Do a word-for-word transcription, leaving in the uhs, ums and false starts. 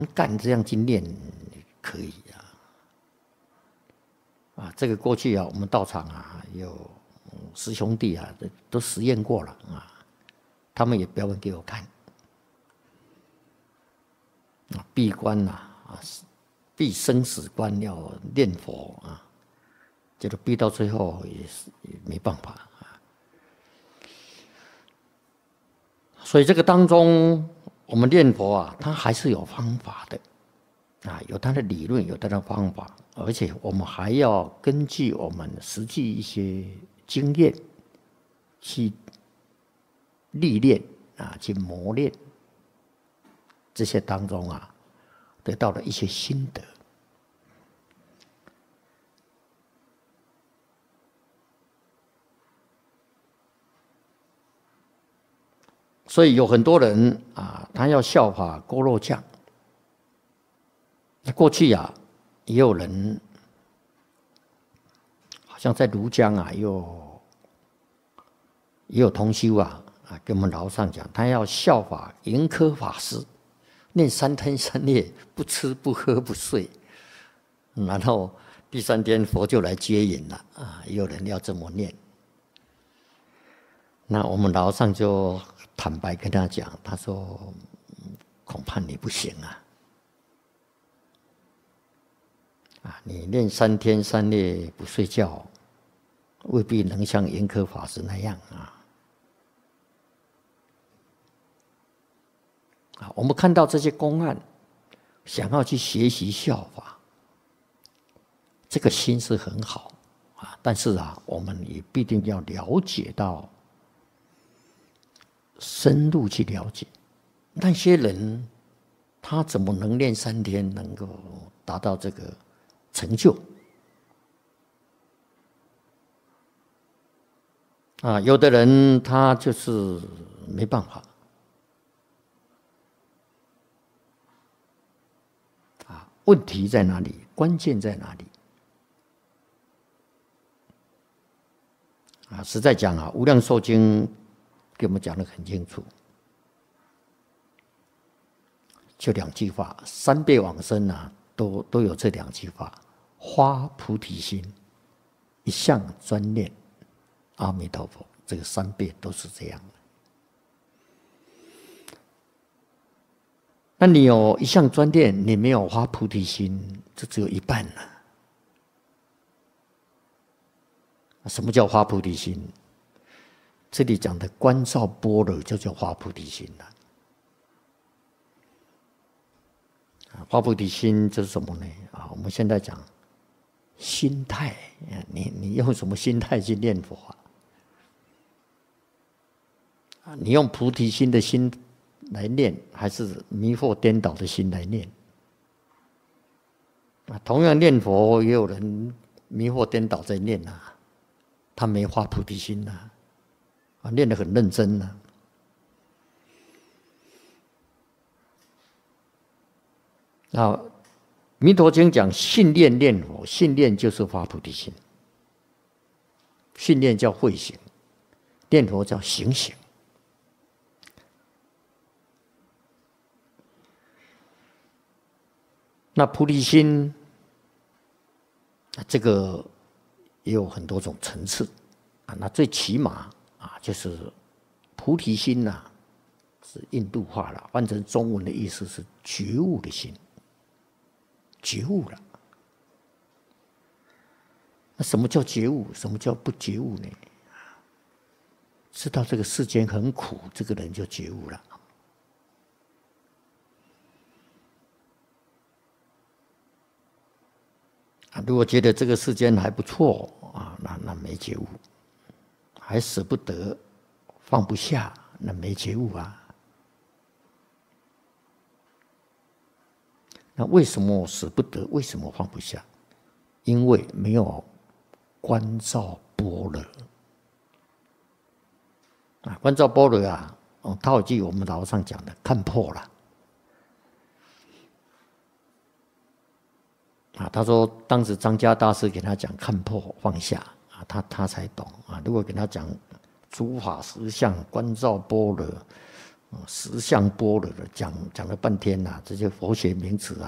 干这样去念可以啊。啊，这个过去啊，我们道场啊有师兄弟啊，都实验过了啊，他们也表演给我看。啊，闭关呐，啊，闭生死关要念佛啊，结果闭到最后也是也没办法啊。所以这个当中，我们念佛啊，它还是有方法的啊，有它的理论，有它的方法，而且我们还要根据我们实际一些经验去历练啊，去磨练。这些当中啊，得到了一些心得。所以有很多人啊，他要效法锅肉酱。过去啊，也有人好像在庐江啊，也有也有同修啊啊，跟我们老上讲，他要效法盈科法师。念三天三夜，不吃不喝不睡，然后第三天佛就来接引了啊！也有人要这么念，那我们老上就坦白跟他讲，他说：“恐怕你不行啊！啊，你念三天三夜不睡觉，未必能像盈科法师那样啊。”我们看到这些公案，想要去学习效法，这个心是很好啊。但是啊，我们也必定要了解到，深入去了解那些人，他怎么能练三天能够达到这个成就啊？有的人他就是没办法。问题在哪里？关键在哪里？啊，实在讲啊，《无量寿经》给我们讲得很清楚，就两句话，三辈往生啊，都都有这两句话：发菩提心，一向专念阿弥陀佛。这个三辈都是这样的。那你有一向专念，你没有发菩提心，这只有一半了。什么叫发菩提心？这里讲的观照般若就叫发菩提心了。发菩提心这是什么呢？啊，我们现在讲心态，你你用什么心态去念佛啊？你用菩提心的心来念，还是迷惑颠倒的心来念？啊，同样念佛，也有人迷惑颠倒在念啊，他没发菩提心呐，啊，念得很认真呐。那《弥陀经》讲信念念佛，信念就是发菩提心，信念叫慧行，念佛叫行行。那菩提心，这个也有很多种层次啊。那最起码啊，就是菩提心呐、啊，是印度话了，换成中文的意思是觉悟的心，觉悟了。那什么叫觉悟？什么叫不觉悟呢？知道这个世间很苦，这个人就觉悟了。如果觉得这个世间还不错啊，那那没觉悟；还舍不得、放不下，那没觉悟啊。那为什么舍不得？为什么放不下？因为没有观照般若啊！观照般若啊，哦，套一句我们老上讲的，看破了。啊，他说当时张家大师给他讲看破放下啊，他他才懂啊。如果给他讲诸法实相、观照般若实相般若的讲讲了半天呐、啊，这些佛学名词啊，